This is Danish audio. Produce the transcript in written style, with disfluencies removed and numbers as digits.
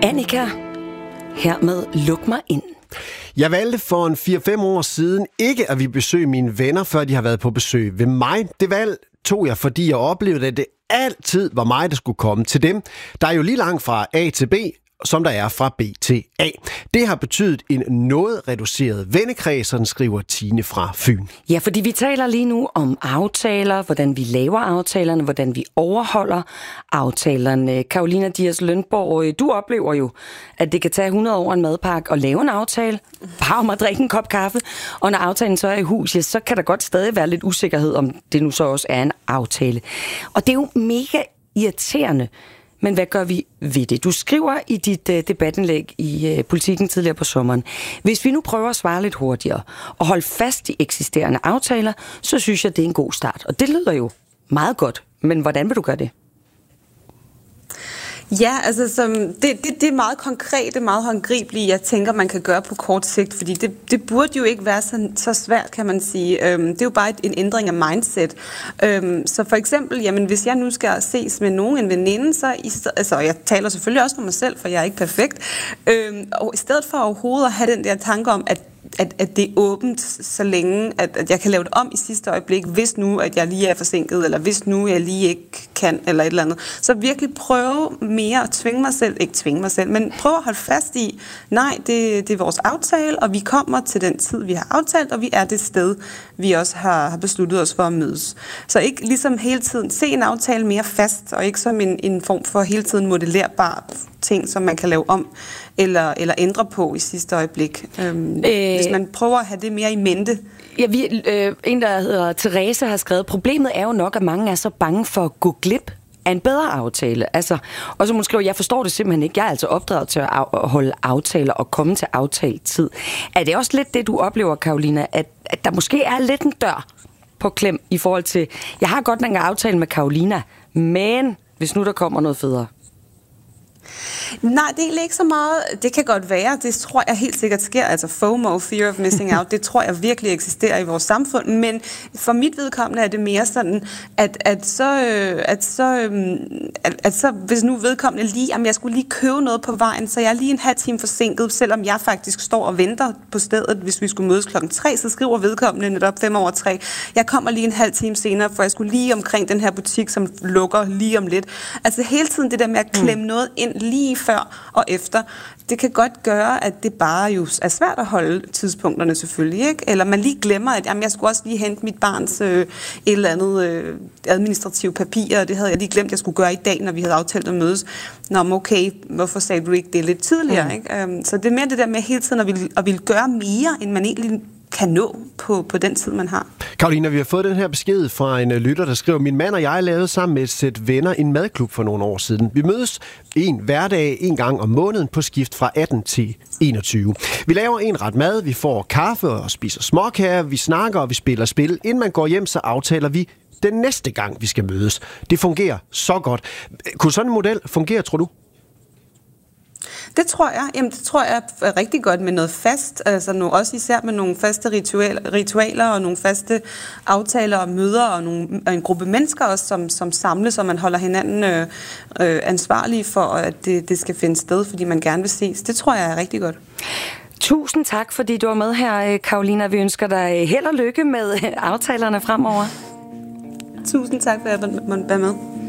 Annika, hermed luk mig ind. Jeg valgte for en 4-5 år siden ikke at vi besøge mine venner, før de har været på besøg ved mig. Det valg tog jeg, fordi jeg oplevede, at det altid var mig, der skulle komme til dem. Der er jo lige langt fra A til B, som der er fra B til A. Det har betydet en noget reduceret vennekreds, sådan skriver Tine fra Fyn. Ja, fordi vi taler lige nu om aftaler, hvordan vi laver aftalerne, hvordan vi overholder aftalerne. Carolina Dias Lønborg, du oplever jo, at det kan tage 100 år en madpakke og lave en aftale, bare om at drikke en kop kaffe, og når aftalen så er i hus, ja, så kan der godt stadig være lidt usikkerhed, om det nu så også er en aftale. Og det er jo mega irriterende. Men hvad gør vi ved det? Du skriver i dit debatindlæg i Politiken tidligere på sommeren: hvis vi nu prøver at svare lidt hurtigere og holde fast i eksisterende aftaler, så synes jeg, det er en god start. Og det lyder jo meget godt, men hvordan vil du gøre det? Ja, altså det er meget konkret, det er meget håndgribeligt, jeg tænker, man kan gøre på kort sigt, fordi det burde jo ikke være så svært, kan man sige. Det er jo bare en ændring af mindset. Så for eksempel, jamen, hvis jeg nu skal ses med nogen, en veninde, så altså, jeg taler selvfølgelig også for mig selv, for jeg er ikke perfekt, og i stedet for overhovedet at have den der tanke om, at det er åbent, så længe, at jeg kan lave det om i sidste øjeblik, hvis nu, at jeg lige er forsinket, eller hvis nu, jeg lige ikke kan, eller et eller andet. Så virkelig prøve mere at tvinge mig selv, men prøve at holde fast i, nej, det er vores aftale, og vi kommer til den tid, vi har aftalt, og vi er det sted, vi også har besluttet os for at mødes. Så ikke ligesom hele tiden se en aftale mere fast, og ikke som en form for hele tiden modellerbar ting, som man kan lave om, eller ændre på i sidste øjeblik. Hvis man prøver at have det mere i mente. Ja, en, der hedder Therese, har skrevet: problemet er jo nok, at mange er så bange for at gå glip af en bedre aftale. Altså, og så hun skriver: jeg forstår det simpelthen ikke. Jeg er altså opdraget til at holde aftaler og komme til aftalt tid. Er det også lidt det, du oplever, Carolina, at der måske er lidt en dør på klem i forhold til, jeg har godt nok aftale med Carolina, men hvis nu der kommer noget federe? Nej, det er egentlig ikke så meget. Det kan godt være. Det tror jeg helt sikkert sker. Altså FOMO, Fear of Missing Out, det tror jeg virkelig eksisterer i vores samfund. Men for mit vedkommende er det mere sådan, at så hvis nu vedkommende lige, jamen jeg skulle lige købe noget på vejen, så jeg er lige en halv time forsinket, selvom jeg faktisk står og venter på stedet, hvis vi skulle mødes 3:00, så skriver vedkommende netop 3:05. Jeg kommer lige en halv time senere, for jeg skulle lige omkring den her butik, som lukker lige om lidt. Altså hele tiden det der med at klemme noget ind lige før og efter, det kan godt gøre, at det bare jo er svært at holde tidspunkterne selvfølgelig, ikke? Eller man lige glemmer, at jamen, jeg skulle også lige hente mit barns et eller andet administrativt papir, og det havde jeg lige glemt, jeg skulle gøre i dag, når vi havde aftalt at mødes. Nå, okay, hvorfor sagde du ikke det lidt tidligere, ikke? Så det er mere det der med hele tiden at ville gøre mere, end man egentlig kan nå på den tid, man har. Carolina, vi har fået den her besked fra en lytter, der skriver: min mand og jeg lavede sammen med et sæt venner en madklub for nogle år siden. Vi mødes en hverdag en gang om måneden på skift fra 18 til 21. Vi laver en ret mad, vi får kaffe og spiser småkager, vi snakker og vi spiller spil. Inden man går hjem, så aftaler vi den næste gang, vi skal mødes. Det fungerer så godt. Kunne sådan en model fungere, tror du? Det tror jeg. Jamen, det tror jeg er rigtig godt med noget fast, altså også især med nogle faste ritualer og nogle faste aftaler og møder og en gruppe mennesker også, som samles, og man holder hinanden ansvarlige for, at det skal finde sted, fordi man gerne vil ses. Det tror jeg er rigtig godt. Tusind tak, fordi du var med her, Carolina. Vi ønsker dig held og lykke med aftalerne fremover. Tusind tak for at jeg måtte være med.